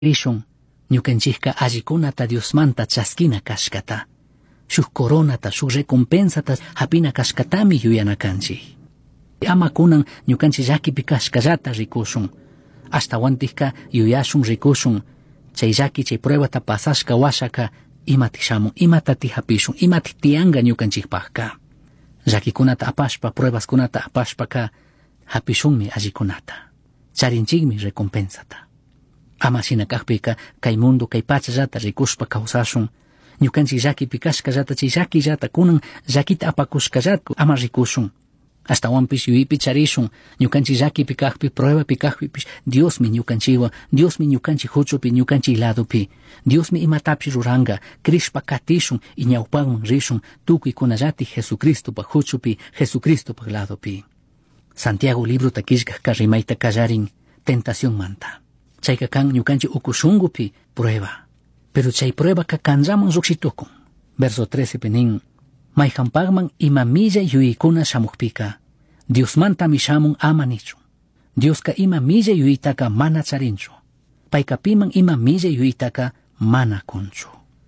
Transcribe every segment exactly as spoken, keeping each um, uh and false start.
rishun ñukanchikka allikunata Diosmanta chaskina kashkata shuk coronata shuk recompensata hapina kashkatami yuyanakanchik. Ama kunan ñukanchik llakipi kashkallata rikushun ashtawantikka yuyashun rikushun chay llaki chay pruebata pasashka washaka imatik shamun imatati hapishun imatik tiyanga ñukanchikpajka llakikunata apashpa pruebaskunata apashpaka hapishunmi allikunata charinchikmi recompensata. Ama shinakajpika kay mundo kay pachallata rikushpa kawsashun ñukanchik llakipi kashkallata chay llakillata kunan llakita apakushkallata ama rikushun ashtawanpish yuypi charishun ñukanchik llakipi kajpi pruebapi kajpipish Diosmi ñukanchikwan Diosmi ñukanchik huchupi ñukanchik ladopi Diosmi imatapish ruranga krishpa katishun y ñawpanman rishun tukuy kunallatik Jesucristopa huchupi Jesucristopa ladopi. Santiago libruta kishkajka rimayta kallarin tentación manta chayka kan ñukanchik ukushungupi prueba pero chay prueba ka kanllaman llukshitukun. Verso trece nin mayhampagman imamilla yuykuna shamukpika Diosmantami shamun ama nichu Dioska imamilla yuytaka mana charinchu paykapiman imamilla yuytaka mana kunchu.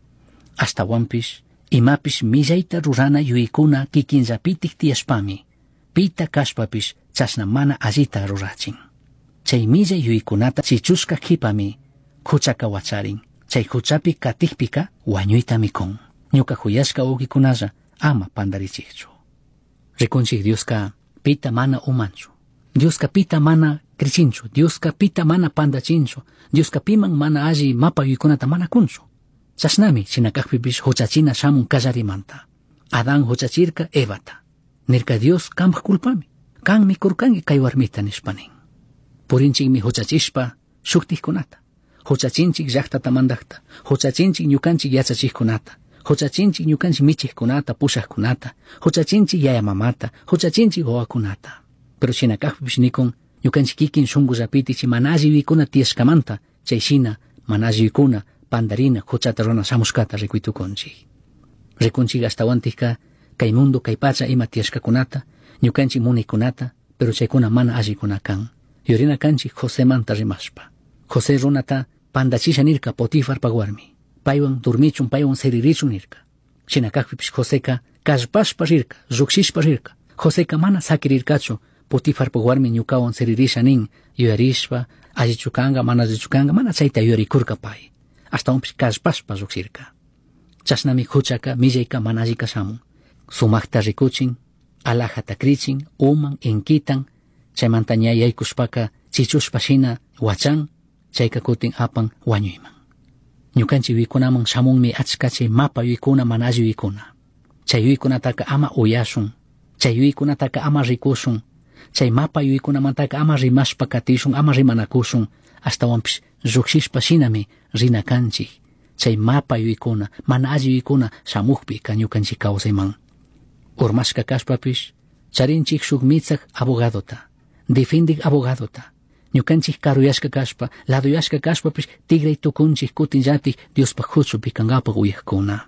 Ashtawanpish imapish millayta rurana yuykuna kikinllapitik tiyashpami pita kashpapish chashna mana allita rurachin. Chay milla yuykunata chichushka hipami huchaka wacharin chay huchapi katikpika wañuyta mikun. Ñuka huyashka ukikunalla ama pandarichikchu. Rikunchik Dioska pita mana umanchu Dioska pita mana krichinchu Dioska pita mana pandachinchu Dioska piman mana alli mapa yuykunata mana kunchu. Chashnami shinakajpipish huchachina shamun kallarimanta Adán huchachirka Evata nirka Dios kanpak kulpami kanmi kurkanki kay warmita nishpanin. Purinchikmi huchachishpa shuktikkunata huchachinchik llaktata mandakta huchachinchik ñukanchik yachachikkunata huchachinchik ñukanchik michikkunata pushakkunata huchachinchik yaya mamata huchachinchik wawakunata. Pero shinakajpipish nikun ñukanchik kikin shunqu llapitik chay mana alli yuykuna tiyashkamanta chayshina mana alli yuykuna pandarina huchata runa shamushkata rikuytukunchik. Rikunchik ashtawantikka kay mundo kay pacha ima tiyashkakunata ñukanchik munaykunata pero chaykuna mana allikuna kan. Yurina kanchik José manta rimashpa José runata pandachisha nirka Potifarpa warmi paywan durmichun paywan seririchun nirka. Shinakajpipish Joséka kashpashpa rirka llukshishpa rirka Joséka mana sakirirkachu Potifarpa warmi ñukawan seririsha nin yuyarishpa allichukanga mana allichukanga mana chayta yuyarikurka pay ashtawanpish kashpashpa llukshirka. Chashnami huchaka millayka mana allika shamun sumakta rikuchin alajata krichin uman inkitan chaymanta ña yaykushpaka chichushpa shina wachan chayka kutin apan wañuyman. Ñukanchik yuykunaman shamunmi achka chay mapa yuykuna mana alli yuykuna chay yuykunataka ama uyashun chay yuykunataka ama rikushun chay mapa yuykunamantaka ama rimashpa katishun ama rimanakushun ashtawanpish llukshishpa shinami rina kanchik chay mapa yuykuna mana alli yuykuna shamukpi ka ñukanchik kawsayman. Urmashka kashpapish charinchik shuk mitzak abogadota defendik abogadota ñukanchik karuyashka kashpa laduyashka kashpapish tigray tukunchik kutinllatik Diospa huchupi kangapak uyakkuna.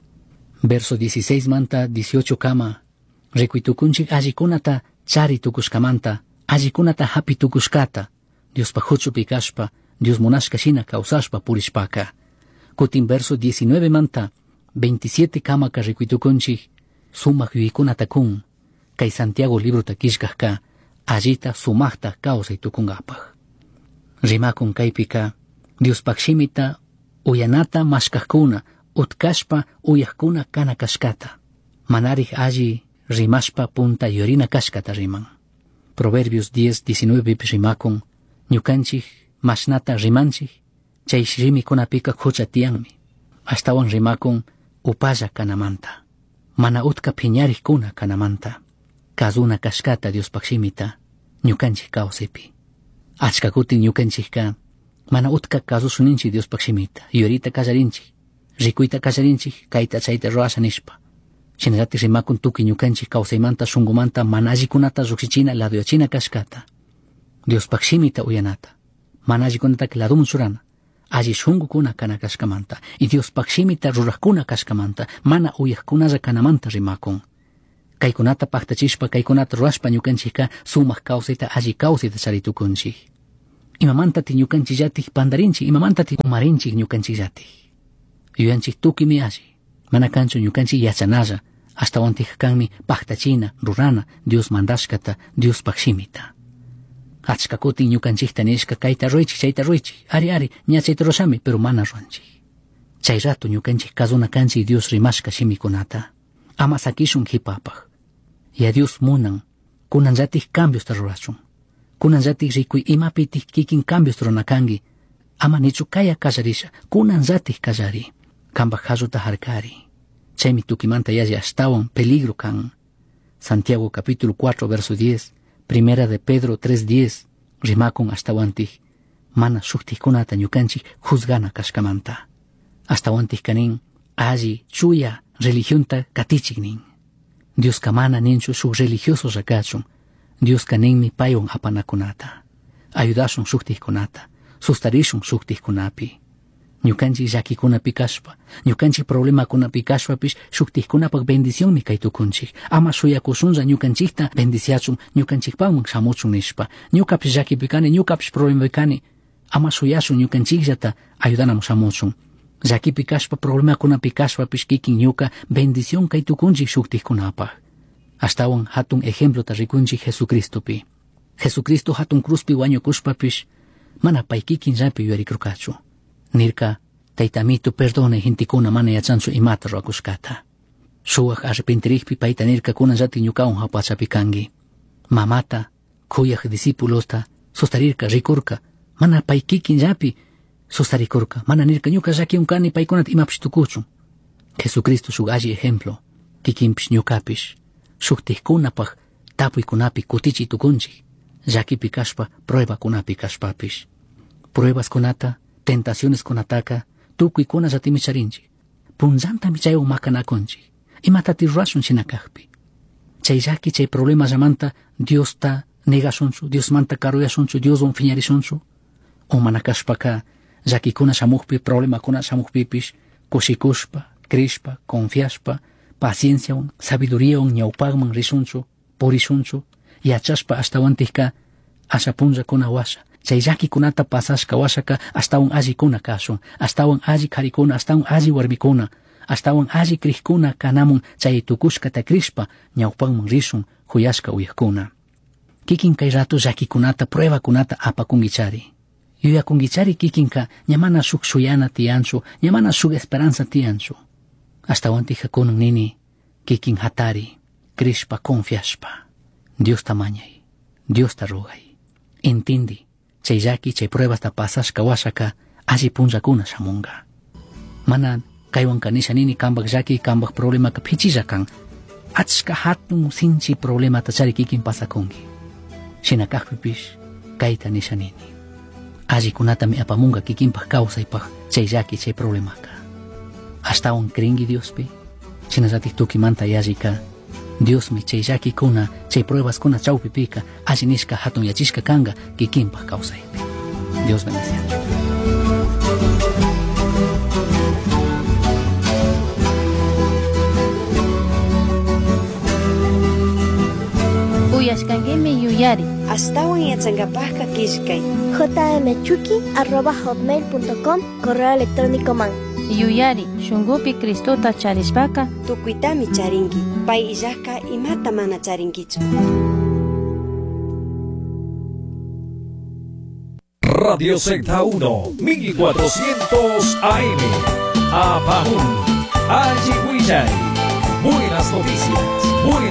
Verso dieciséis manta dieciocho kama rikuytukunchik allikunata chari tukushkamanta allikunata hapi tukushkata Diospa huchupi kashpa Dios munashka shina kawsashpa purishpaka. Kutin verso diecinueve manta veintisiete kamaka rikuytukunchik sumak yuykunata kun kay Santiago libruta kishkajka allita sumakta kawsay tukungapaj. Rimakun kaypika Diospak shimita uyanata mashkajkuna utkashpa uyajkuna kana kashkata manarij alli rimashpa punta yorina kashkata riman. Proverbios diez diecinueve rimakun ñukanchik mashnata rimanchik chay rimikunapika hucha tiyanmi ashtawan rimakun upalla kanamanta mana utka piñarikuna kanamanta kazuna kashkata Diospak shimita ñukanchik kawsaypi. Achka kutin ñukanchikka mana utka kasusuninchik Diospak shimita yorita kallarinchik rikuyta kallarinchik kayta chayta rurasha nishpa. Shinallatik rimakun tukuy ñukanchik kawsaymanta shunqumanta mana allikunata llukshichina laduyachina kashkata Diospak shimita uyanata mana allikunataka ladumun churana alli shunqukuna kana kashkamanta y Diospak shimita rurajkuna kashkamanta mana uyaqkunalla kanamanta rimakun. Kaykunata paktachishpa kaykunata rurashpa ñukanchikka sumaq kawsayta alli kawsayta charitukunchik. Imamantati ñukanchillati pandarinchi, imamantati umarinchi ñukanchillati. Yuyanchik tukimi alli. Mana kanchu ñukanchik yachanalla. Hasta wantik kanmi paktachina, rurana, Dios mandashkata, Dios pakshimita. Achka kutin ñukanchikta nishka kayta ruichik, chayta ruichik. Ari ari, ña chayta rushami, pero mana ruanchik. Chay rato ñukanchik kazuna kanchik Dios rimashka shimikunata. Ama sakishun hipapaj. Ya Dios munan, kunan ratik cambios ta rurachun. Kunan ratik rikuy imapitik kikin cambios runakangi. Ama nichu kaya kallarisha, kunan ratik kallari. Kambak haruta harkari. Chaymi tukimanta yaji ashtawan peligro kan. Santiago capítulo cuatro verso diez, Primera de Pedro tres diez, rimakun ashtawantik, mana shuktikunata ñukanchik juzgana kashkamanta. Ashtawantik kanin, alli, chuya, religionta katichik nin. Dios kamana ninchu shuk religioso rakachun. Dios kaninmi paywan apanakunata. Ayudashun shuktikunata. Sustarishun shuktiikunapi. Ñukanchik llakikunapi kashpa, ñukanchik problemakunapi kashpapish shuktiikunapak bendicionmi kay tukunchik. Ama shuyakushunlla ñukanchikta bendiciachun, ñukanchikpawan shamuchun nishpa. Ñukapish llakipi kani, ñukapish problemapi kani. Ama shuyashun ñukanchikllata ayudanam shamuchun. Llakipi kashpa problemakunapi kashpapish kikin ñuka bendición kay tukunchik shuktikunapaj. Ashtawan hatun ejemplo ta rikunchik Jesucristopi. Jesucristo hatun cruzpi wañukushpapish mana pay kikin llapi yuyarikurkachu. Nirka, taytamito perdone hintikuna mana yachanchu imata ruakushkata. Shuwaq arrepentirikpi payta nirka kunan llati ñukawan hapachapi kangi. Mamata, kuyaq discipulosta, sustarirka rikurka, mana pay kikin llapi sustarikurka, mana nirka ñuka llakiwan kani paykunata imapish tukuchun. Jesucristo shuk alli ejemplo, kikinpish ñukapish, shuktikunapaj tapuykunapi kutichiy tukunchik, llakipi kashpa pruebakunapi kashpapish. Pruebas kunata, tentaciones kunataka, tukuykuna llatimi charinchik. Punllantami chaywan makanakunchik. Imatati rurashun shinakajpi. Chay llaki chay problema llamanta Diosta negashunchu, Dios manta karuyashunchu, Dioswan fiñarishunchu. O manakashpaka, llakikuna shamukpi, problema kuna shamukpipish, kushikushpa, krishpa, confiashpa, pacienciawan, sabiduriawan ñawpagman rishunchu, purishunchu, yachashpa ashtawantika, ashapunlla kuna washa. Chay llakikunata pasashka washaka ashtawan alli kuna kashun, ashtawan alli karikuna, ashtawan alli warmikuna, ashtawan alli krikuna kanamun chay tukushkata krishpa ñawpagman rishun huyashka uyakuna. Kikin kay rato llakikunata pruebakunata apakungichari. Yuyakungichari kikinka ñamana shuk shuyana tiyanchu, ñamana shuk esperanza tiyanchu. Ashtawantika kunun nini kikin hatari, krishpa confiashpa. Dios tamañay, Dios ta rogay. Entindi. Chay llaki, chay pruebas ta pasashka washaka, alli punllakuna shamunga. Mana kaywan kanisha nini kambak llaki, kambak problema ka pichilla kan. Achka hatun sinchi problema ta chari kikin pasakungi. Shinakajpipish, kayta nisha nini. Alli kunata mi apamunga kikinpaj kawsaypaj, chay llaki, chay problema ka. Ashtawan kringi Diospi, shinallatik tukimanta yallika, Dios mi chay llaki kuna, chay pruebas kuna chawpipika, alli nishka hatun yachishka kanga, kikinpaj kawsaypi. Dios bendice. Uyashkankimi yuyari. Astawan yachankapajka kishkay. jmchuki arroba hotmail punto com, correo electrónico man. Yuyari, shungupi Cristota charishpaka, Tukuitami charinki, pay illajka imata mana charinkichu. Radio Secta uno, mil cuatrocientos A M, Apahún, Allihuillay. Buenas noticias, buenas